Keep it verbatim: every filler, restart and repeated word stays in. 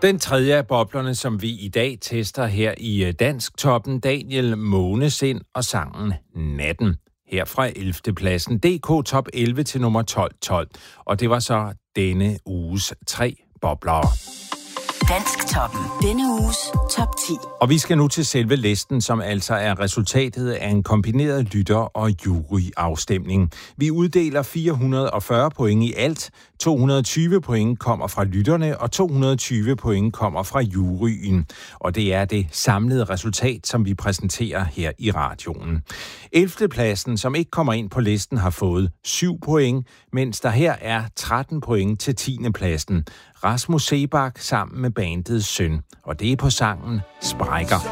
Den tredje af boblerne, som vi i dag tester her i Dansk Toppen, Daniel Månesind og sangen Natten. Her fra ellevte pladsen, D K Top elleve til nummer tolv tolv. Og det var så denne uges tre bobler. Dansk Toppen. Denne uges top ti. Og vi skal nu til selve listen, som altså er resultatet af en kombineret lytter- og juryafstemning. Vi uddeler fire hundrede og fyrre point i alt. to hundrede og tyve point kommer fra lytterne, og to hundrede og tyve point kommer fra juryen. Og det er det samlede resultat, som vi præsenterer her i radioen. ellevte pladsen, som ikke kommer ind på listen, har fået syv point, mens der her er tretten point til tiende pladsen. Rasmus Seebach sammen med bandet Søn, og det er på sangen Sprækker.